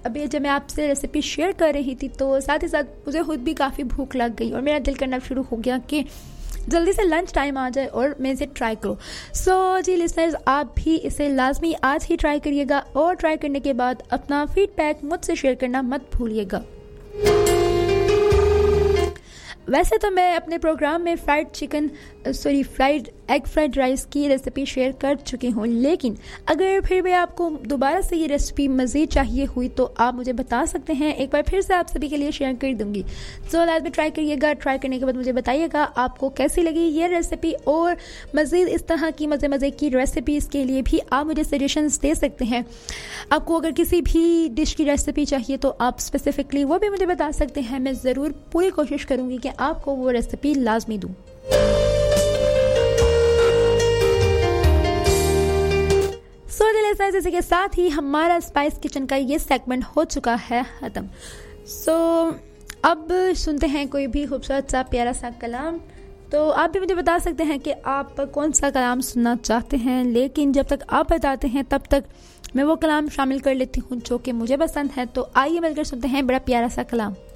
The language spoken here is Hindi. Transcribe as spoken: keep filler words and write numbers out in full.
अभी जब मैं आपसे रेसिपी शेयर कर रही थी तो साथ ही साथ मुझे खुद भी काफ़ी भूख लग गई और मेरा दिल करना शुरू हो गया कि जल्दी से लंच टाइम आ जाए और मैं इसे ट्राई करूँ। सो so, जी लिसनर्स, आप भी इसे लाजमी आज ही ट्राई करिएगा और ट्राई करने के बाद अपना फीडबैक मुझसे शेयर करना मत भूलिएगा। वैसे तो मैं अपने प्रोग्राम में fried chicken sorry fried egg fried rice की रेसिपी शेयर कर चुकी हूँ, लेकिन अगर फिर भी आपको दोबारा से ये रेसिपी मज़ीद चाहिए हुई तो आप मुझे बता सकते हैं, एक बार फिर से आप सभी के लिए शेयर कर दूँगी। सो लाजमी ट्राई करिएगा, ट्राई करने के बाद मुझे बताइएगा आपको कैसी लगी ये रेसिपी, और मज़ीद इस तरह की मज़े मज़े की रेसिपीज़ के लिए भी आप मुझे सजेशंस दे सकते हैं। आपको अगर किसी भी डिश की रेसिपी चाहिए तो आप स्पेसिफिकली वो भी मुझे बता सकते हैं, मैं ज़रूर पूरी कोशिश करूँगी कि आपको वो रेसिपी लाजमी दूँ। सो so, इसी के साथ ही हमारा स्पाइस किचन का ये सेगमेंट हो चुका है ख़त्म। सो so, अब सुनते हैं कोई भी खूबसूरत सा प्यारा सा कलाम। तो आप भी मुझे बता सकते हैं कि आप कौन सा कलाम सुनना चाहते हैं, लेकिन जब तक आप बताते हैं तब तक मैं वो कलाम शामिल कर लेती हूँ जो कि मुझे पसंद है। तो आइए मिलकर सुनते हैं बड़ा प्यारा सा कलाम।